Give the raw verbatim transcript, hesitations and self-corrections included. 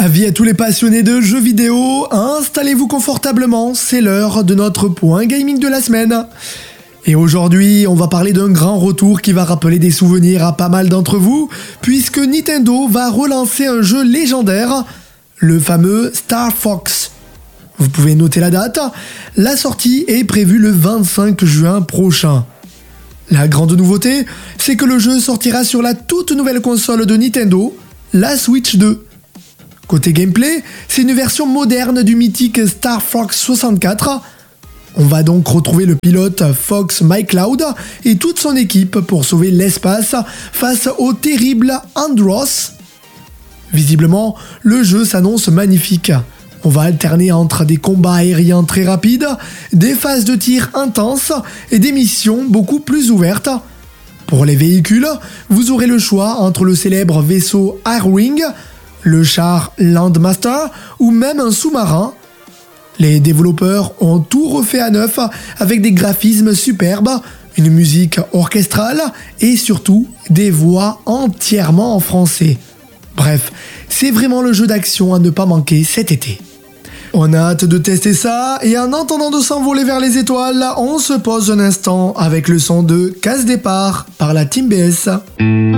Avis à tous les passionnés de jeux vidéo, installez-vous confortablement, c'est l'heure de notre point gaming de la semaine. Et aujourd'hui, on va parler d'un grand retour qui va rappeler des souvenirs à pas mal d'entre vous, puisque Nintendo va relancer un jeu légendaire, le fameux Star Fox. Vous pouvez noter la date, la sortie est prévue le vingt-cinq juin prochain. La grande nouveauté, c'est que le jeu sortira sur la toute nouvelle console de Nintendo, la Switch deux. Côté gameplay, c'est une version moderne du mythique Star Fox soixante-quatre. On va donc retrouver le pilote Fox McCloud et toute son équipe pour sauver l'espace face au terrible Andross. Visiblement, le jeu s'annonce magnifique. On va alterner entre des combats aériens très rapides, des phases de tir intenses et des missions beaucoup plus ouvertes. Pour les véhicules, vous aurez le choix entre le célèbre vaisseau Airwing, le char Landmaster ou même un sous-marin. Les développeurs ont tout refait à neuf avec des graphismes superbes, une musique orchestrale et surtout des voix entièrement en français. Bref, c'est vraiment le jeu d'action à ne pas manquer cet été. On a hâte de tester ça et en attendant de s'envoler vers les étoiles, on se pose un instant avec le son de Casse Départ par la Team B S.